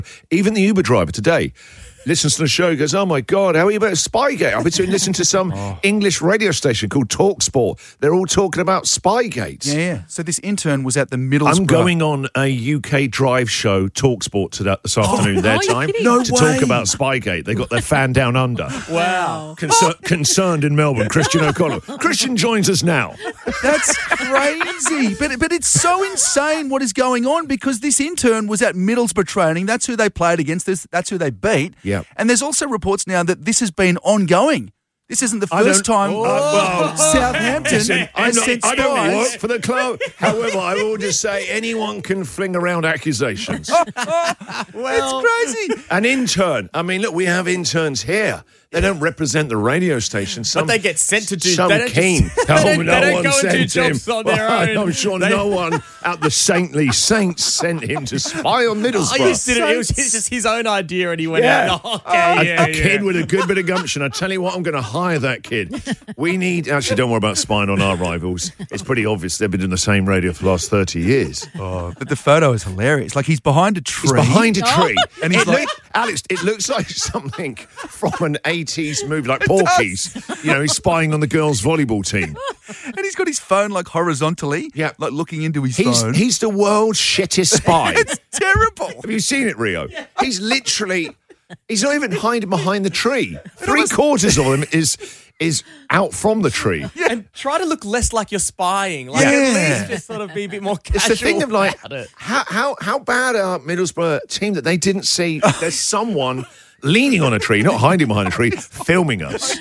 Even the Uber driver today listens to the show, goes, oh my God, how are you about Spygate? I've been listening to some English radio station called TalkSport. They're all talking about Spygates. Yeah. So this intern was at the Middlesbrough. I'm going on a UK drive show, TalkSport, this afternoon, their time, No to way. talk about Spygate. They got their fan down under. Wow. Concerned in Melbourne, Christian O'Connell. Christian joins us now. That's crazy. But it's so insane what is going on because this intern was at Middlesbrough training. That's who they played against. That's who they beat. Yep. And there's also reports now that this has been ongoing. This isn't the first time Southampton has sent I don't work spies. for the club. However, I will just say anyone can fling around accusations. It's crazy. An intern. I mean, look, we have interns here. They don't represent the radio station. But they get sent to do... Some they don't keen. Just, they don't go and do sent jobs him. on their own. I'm sure no one at the Saintly Saints sent him to spy on Middlesbrough. It was just his own idea and he went Yeah. out. Okay, A kid with a good bit of gumption. I tell you what, I'm going to hire that kid. We need... Actually, don't worry about spying on our rivals. It's pretty obvious they've been doing the same radio for the last 30 years. But the photo is hilarious. Like he's behind a tree. He's behind a tree. And he's like... Alex, it looks like something from an 80s movie, like Porky's. You know, he's spying on the girls' volleyball team. And he's got his phone like horizontally, like looking into his phone. He's the world's shittest spy. It's terrible. Have you seen it, Rio? Yeah. He's literally... He's not even hiding behind the tree. 3/4 of him is out from the tree. Yeah. And try to look less like you're spying. Like at least just sort of be a bit more casual. It's the thing of like, about it. how bad are Middlesbrough team that they didn't see there's someone leaning on a tree, not hiding behind a tree, filming us.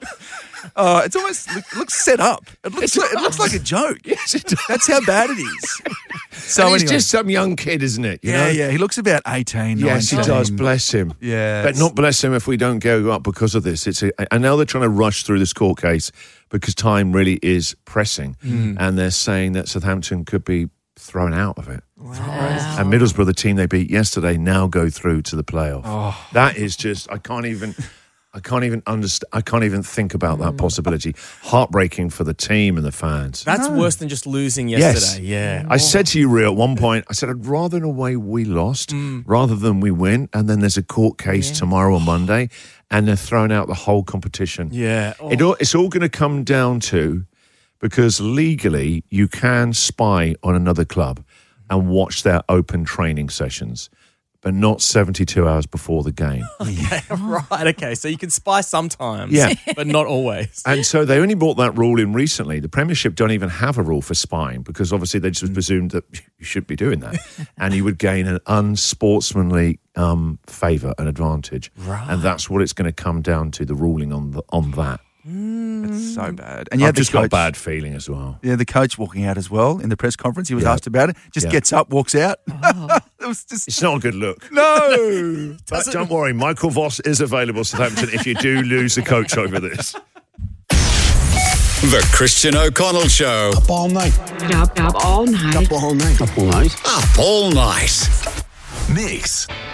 It's almost looks set up. It looks like a joke. Yes, it does. That's how bad it is. So and he's anyway. just some young kid, isn't it? You know? Yeah. He looks about 18, 19. Yes, he does. Bless him. Yeah. But not bless him if we don't go up because of this. And now they're trying to rush through this court case because time really is pressing. And they're saying that Southampton could be thrown out of it. Wow. And Middlesbrough, the team they beat yesterday, now go through to the playoff. That is just, I can't even understand. I can't even think about that possibility. Heartbreaking for the team and the fans. That's worse than just losing yesterday. Yes. Yeah. I said to you, Rio, at one point, I said, I'd rather in a way we lost rather than we win. And then there's a court case tomorrow or Monday, and they're throwing out the whole competition. Yeah. It's all going to come down to, because legally you can spy on another club and watch their open training sessions, but not 72 hours before the game. Okay, right, okay. So you can spy sometimes, but not always. And so they only brought that rule in recently. The Premiership don't even have a rule for spying because obviously they just presumed that you should be doing that. And you would gain an unsportsmanly favour and advantage. Right. And that's what it's going to come down to, the ruling on that. It's so bad. And I've just got a bad feeling as well. Yeah, the coach walking out as well in the press conference. He was asked about it. Just gets up, walks out. It was just... It's not a good look. No. But don't worry, Michael Voss is available, Southampton, if you do lose a coach over this. The Christian O'Connell Show. Up all night. Up all night. Up all night. Up all night. Up all night. Mix